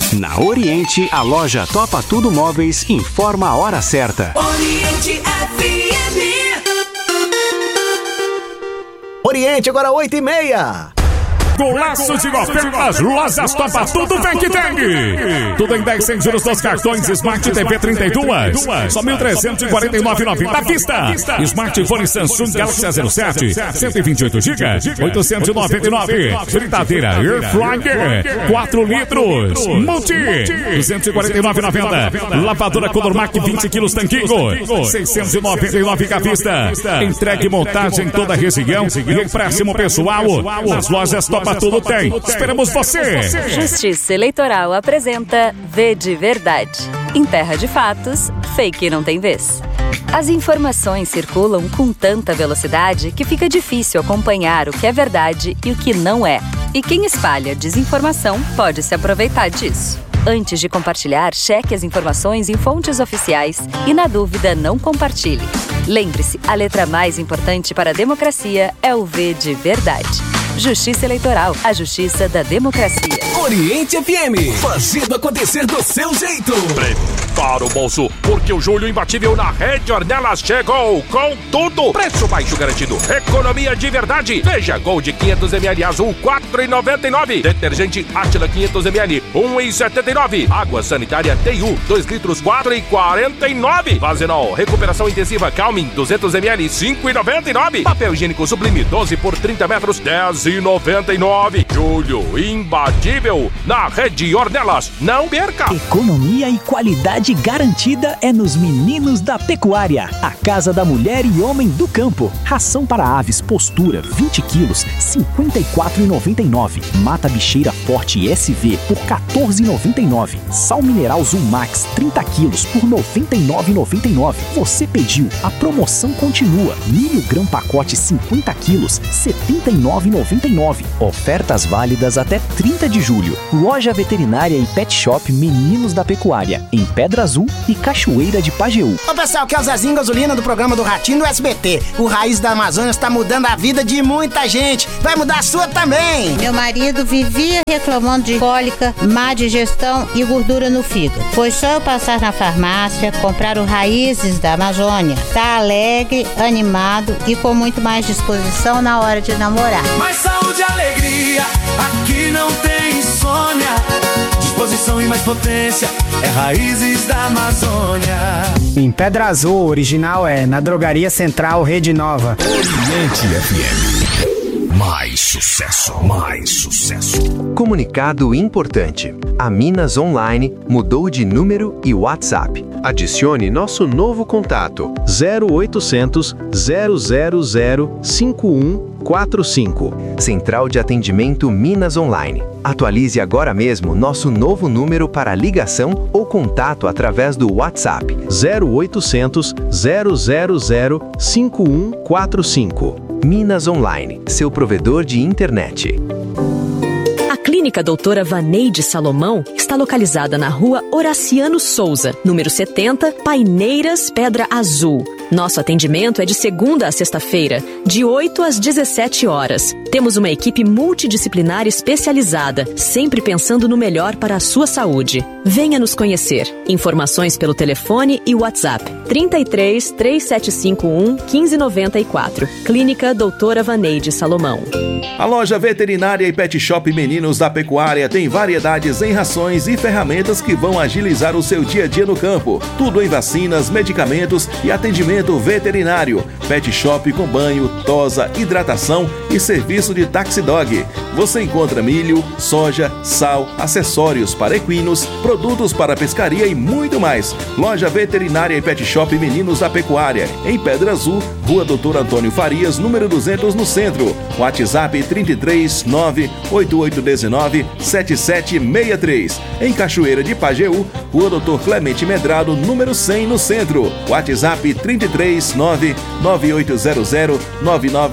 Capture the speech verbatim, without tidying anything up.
Na Oriente, a loja Topa Tudo Móveis informa a hora certa. Oriente F M. Oriente, agora oito e meia. Golaço de ofertas, lojas Topa Tudo Vem que tem. Tudo em dez sem juros dos cartões Smart T V trinta e dois. Só mil trezentos e quarenta e nove reais e noventa centavos à vista. Smartphone Samsung Galaxy A zero sete, cento e vinte e oito gigas, oitocentos e noventa e nove reais. Fritadeira Air Fryer, quatro litros. Multi, duzentos e quarenta e nove reais e noventa centavos. Lavadora Colormac vinte quilos Tanquinho, seiscentos e noventa e nove reais à vista. Entregue montagem em toda a região e empréstimo pessoal. As lojas Topa Tudo tem. Esperamos você. Justiça Eleitoral apresenta V de Verdade. Em terra de fatos, fake não tem vez. As informações circulam com tanta velocidade que fica difícil acompanhar o que é verdade e o que não é. E quem espalha desinformação pode se aproveitar disso. Antes de compartilhar, cheque as informações em fontes oficiais e, na dúvida, não compartilhe. Lembre-se, a letra mais importante para a democracia é o V de Verdade. Justiça Eleitoral, a justiça da democracia. Oriente F M, fazendo acontecer do seu jeito. Prepara o bolso, porque o julho imbatível na Rede Ornelas chegou com tudo. Preço baixo garantido, economia de verdade. Veja, Gold quinhentos mililitros azul, quatro reais e noventa e nove centavos. Detergente Átila quinhentos mililitros, um real e setenta e nove centavos. Água sanitária T I U, dois litros, quatro reais e quarenta e nove centavos. Vazenol, recuperação intensiva Calmin, duzentos mililitros, cinco reais e noventa e nove centavos. Papel higiênico Sublime, doze por trinta metros, dez reais e noventa e nove centavos. Julho imbatível na Rede Ornelas. Não perca! Economia e qualidade garantida é nos Meninos da Pecuária, a casa da mulher e homem do campo. Ração para aves postura vinte quilos, cinquenta e quatro reais e noventa e nove centavos. Mata bicheira forte S V por quatorze reais e noventa e nove centavos. Sal mineral Zumax trinta quilos por noventa e nove reais e noventa e nove centavos. Você pediu, a promoção continua. Milho grão pacote cinquenta quilos, setenta e nove reais e noventa e nove centavos. Ofertas válidas até trinta de julho. Loja Veterinária e Pet Shop Meninos da Pecuária, em Pedra Azul e Cachoeira de Pajeú. Ô pessoal, que é o Zezinho Gasolina do programa do Ratinho do S B T. O Raiz da Amazônia está mudando a vida de muita gente. Vai mudar a sua também. Meu marido vivia reclamando de cólica, má digestão e gordura no fígado. Foi só eu passar na farmácia, comprar o Raízes da Amazônia. Tá alegre, animado e com muito mais disposição na hora de namorar. Mais saúde e alegria, aqui não tem insônia. Disposição e mais potência, é Raízes da Amazônia. Em Pedra Azul, original é na Drogaria Central Rede Nova. Oriente F M. Mais sucesso, mais sucesso. Comunicado importante. A Minas Online mudou de número e WhatsApp. Adicione nosso novo contato zero oitocentos, zero zero zero, cinco um quatro cinco. Central de Atendimento Minas Online. Atualize agora mesmo nosso novo número para ligação ou contato através do WhatsApp zero oitocentos, zero zero zero, cinco um quatro cinco. Minas Online, seu provedor de internet. A Clínica Doutora Vaneide Salomão está localizada na rua Horaciano Souza, número setenta, Paineiras, Pedra Azul. Nosso atendimento é de segunda a sexta-feira, de oito às dezessete horas. Temos uma equipe multidisciplinar especializada, sempre pensando no melhor para a sua saúde. Venha nos conhecer. Informações pelo telefone e WhatsApp trinta e três, três sete cinco um, quinze noventa e quatro. Clínica Doutora Vaneide Salomão. A loja veterinária e Pet Shop Meninos da Pecuária tem variedades em rações e ferramentas que vão agilizar o seu dia a dia no campo. Tudo em vacinas, medicamentos e atendimento veterinário. Pet Shop com banho, tosa, hidratação e serviço de taxi dog. Você encontra milho, soja, sal, acessórios para equinos, produtos para pescaria e muito mais. Loja veterinária e Pet Shop Meninos da Pecuária, em Pedra Azul, Rua Doutor Antônio Farias, número duzentos, no centro. WhatsApp trinta e três, nove oito oito um nove, sete sete seis três. Em Cachoeira de Pajeú, Rua Doutor Clemente Medrado, número cem, no centro. WhatsApp trinta e três, nove nove oito zero zero, nove nove